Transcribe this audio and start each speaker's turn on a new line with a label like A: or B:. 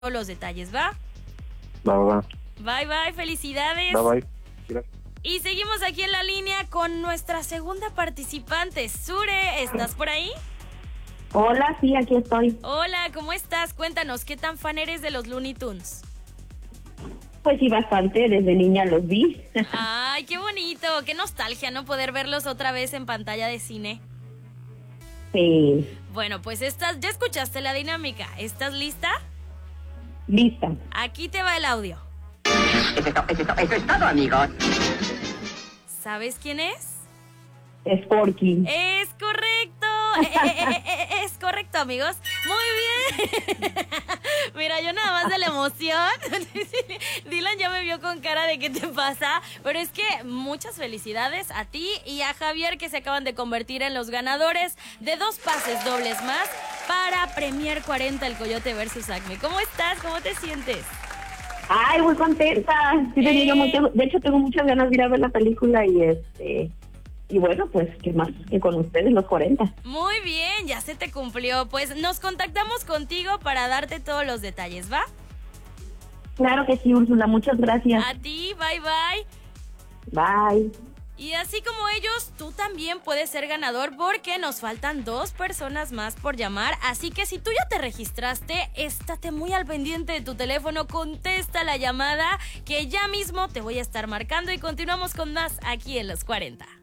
A: los detalles, ¿va?
B: Va.
A: Bye, bye, felicidades.
B: Bye. Gracias.
A: Y seguimos aquí en la línea con nuestra segunda participante. Sure, ¿estás por ahí?
C: Hola, sí, aquí estoy.
A: Hola, ¿cómo estás? Cuéntanos, ¿qué tan fan eres de los Looney Tunes?
C: Pues sí, bastante, desde niña los vi.
A: Ay, qué bonito, qué nostalgia, ¿no? Poder verlos otra vez en pantalla de cine.
C: Sí,
A: Bueno, pues ya escuchaste la dinámica. ¿Estás lista?
C: lista.
A: Aquí te va el audio.
D: Eso es todo, amigos.
A: ¿Sabes quién es?
C: Es Porky.
A: ¡Es correcto! Es correcto, amigos. Muy bien. Mira, yo nada más de la emoción. Dylan ya me vio con cara de ¿qué te pasa? Pero es que muchas felicidades a ti y a Javier, que se acaban de convertir en los ganadores de 2 pases dobles más para Premier 40, el Coyote versus Acme. ¿Cómo estás? ¿Cómo te sientes?
C: Ay, muy contenta. Sí, de hecho, tengo muchas ganas de ir a ver la película y bueno, pues, ¿qué más que con ustedes, los 40?
A: Muy bien, ya se te cumplió. Pues nos contactamos contigo para darte todos los detalles, ¿va?
C: Claro que sí, Úrsula, muchas gracias.
A: A ti, bye bye.
C: Bye.
A: Y así como ellos, tú también puedes ser ganador porque nos faltan 2 personas más por llamar. Así que si tú ya te registraste, estate muy al pendiente de tu teléfono, contesta la llamada que ya mismo te voy a estar marcando y continuamos con más aquí en Los 40.